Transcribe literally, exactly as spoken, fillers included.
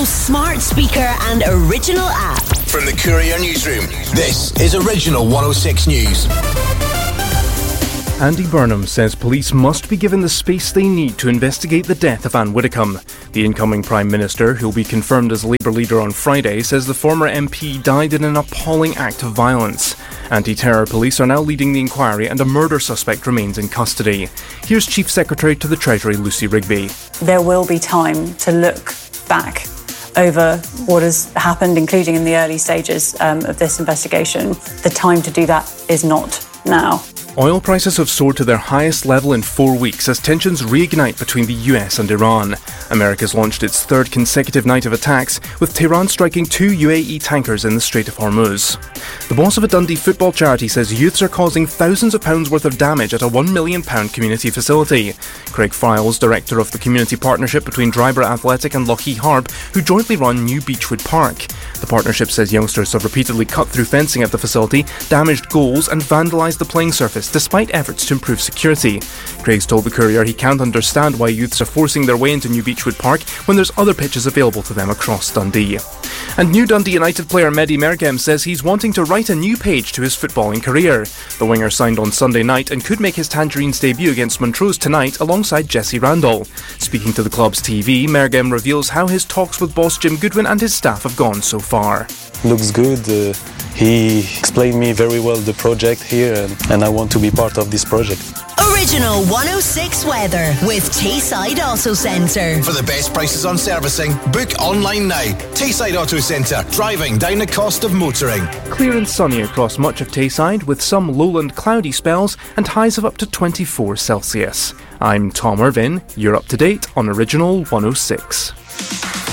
smart speaker and original app. From the Courier Newsroom, this is Original one oh six News. Andy Burnham says police must be given the space they need to investigate the death of Anne Widdecombe. The incoming Prime Minister, who will be confirmed as Labour leader on Friday, says the former M P died in an appalling act of violence. Anti-terror police are now leading the inquiry and a murder suspect remains in custody. Here's Chief Secretary to the Treasury, Lucy Rigby. There will be time to look back over what has happened, including in the early stages um, of this investigation. The time to do that is not now. Oil prices have soared to their highest level in four weeks as tensions reignite between the U S and Iran. America's launched its third consecutive night of attacks, with Tehran striking two U A E tankers in the Strait of Hormuz. The boss of a Dundee football charity says youths are causing thousands of pounds worth of damage at a one million pounds community facility. Craig Files, director of the community partnership between Dryborough Athletic and Lochee Harb, who jointly run New Beechwood Park. The partnership says youngsters have repeatedly cut through fencing at the facility, damaged goals and vandalised the playing surface despite efforts to improve security. Craig's told the Courier he can't understand why youths are forcing their way into New Beechwood Park when there's other pitches available to them across Dundee. And new Dundee United player Mehdi Mergem says he's wanting to write a new page to his footballing career. The winger signed on Sunday night and could make his Tangerines debut against Montrose tonight alongside Jesse Randall. Speaking to the club's T V, Mergem reveals how his talks with boss Jim Goodwin and his staff have gone so far. Looks good. Uh, he explained me very well the project here and, and I want to be part of this project. Original one oh six weather with Tayside Auto Centre. For the best prices on servicing, book online now. Tayside Auto Centre, driving down the cost of motoring. Clear and sunny across much of Tayside, with some lowland cloudy spells and highs of up to twenty-four Celsius. I'm Tom Irvin. You're up to date on Original one oh six.